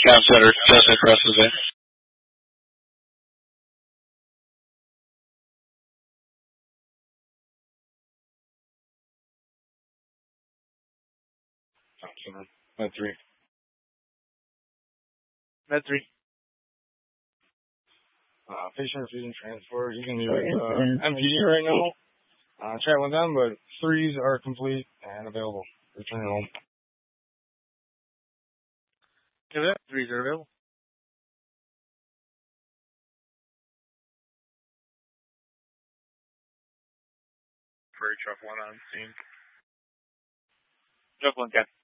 Cam Center, Justin Preston there. Med 3. Med 3. Patient refusing transport. You can leave it MPD right now. Chat with them, but 3s are complete and available. Return home. Yeah, 3s are available. For truck 1 on scene. Truck 1, Cap.